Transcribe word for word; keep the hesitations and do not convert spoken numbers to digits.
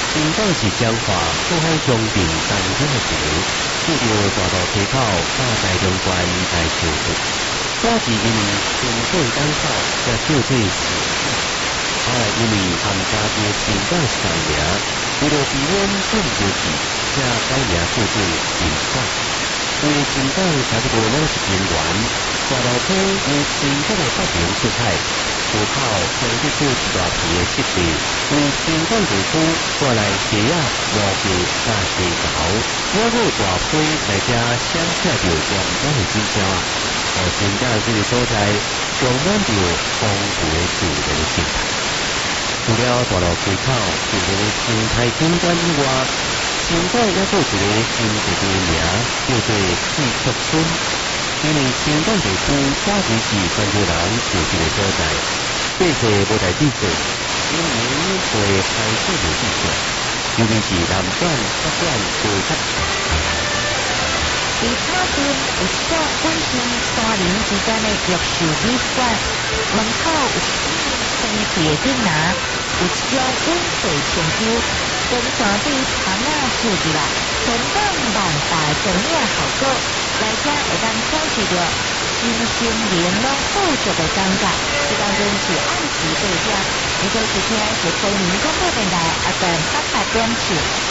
新港市彰化过海中平东边的一个，遇到大道溪口大台中关来上课，早是因为新港港口才叫做市，后来因为含加入新港市名，为了避免混淆字，才改名叫做新港。因为新港差不多拢是平原，大路溪由新港的北边出海。河口将这处一大片的湿地，为新港地区带来鞋仔、毛球、甲溪头，还有大批来遮闪烁着阳光的景象啊！哦，新港这个所在充满着丰富的自然的生态。除了大路溪口这个生态景观以外，新港还有一个新地区名叫做四福村。因为新港地区早期是泉州人住这个所在，过世无代志做，因为会排泄无地线，尤其是南转、北转都较。 其他边有一座展现山林之间的玉树美馆，门口有生气的顶拿，有一种温水泉州，跟山地旁啊竖起来，相当万大的光影效果。来遮会当享受到身心灵拢富足的感觉，这当然是按时对点。如果是听是昆明广播电台 F M 八八点七。